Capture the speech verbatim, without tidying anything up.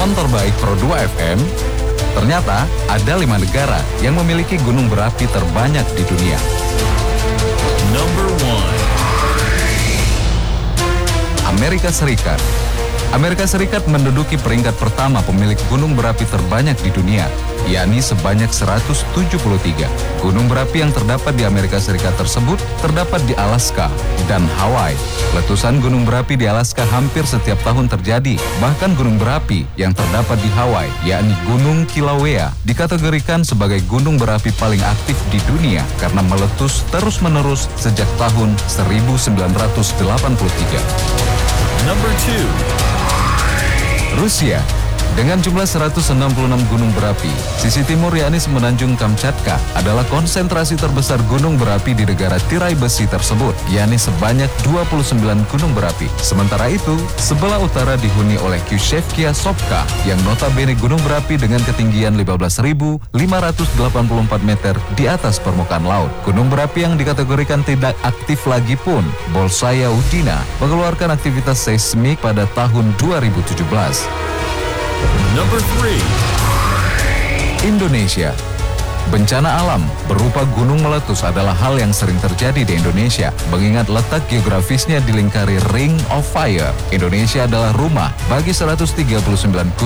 Teman terbaik Pro dua F M, ternyata ada lima negara yang memiliki gunung berapi terbanyak di dunia. Number one. Amerika Serikat. Amerika Serikat menduduki peringkat pertama pemilik gunung berapi terbanyak di dunia, yakni sebanyak seratus tujuh puluh tiga. Gunung berapi yang terdapat di Amerika Serikat tersebut terdapat di Alaska dan Hawaii. Letusan gunung berapi di Alaska hampir setiap tahun terjadi. Bahkan gunung berapi yang terdapat di Hawaii, yakni Gunung Kilauea, dikategorikan sebagai gunung berapi paling aktif di dunia karena meletus terus-menerus sejak tahun seribu sembilan ratus delapan puluh tiga. Number two. Rusia. Dengan jumlah seratus enam puluh enam gunung berapi, sisi timur yakni Semenanjung Kamchatka adalah konsentrasi terbesar gunung berapi di negara tirai besi tersebut, yakni sebanyak dua puluh sembilan gunung berapi. Sementara itu, sebelah utara dihuni oleh Kyushevskia Sopka yang notabene gunung berapi dengan ketinggian lima belas ribu lima ratus delapan puluh empat meter di atas permukaan laut. Gunung berapi yang dikategorikan tidak aktif lagi pun, Bolshaya Udina, mengeluarkan aktivitas seismik pada tahun dua ribu tujuh belas. Number three. Indonesia. Bencana alam berupa gunung meletus adalah hal yang sering terjadi di Indonesia. Mengingat letak geografisnya dilingkari Ring of Fire, Indonesia adalah rumah bagi seratus tiga puluh sembilan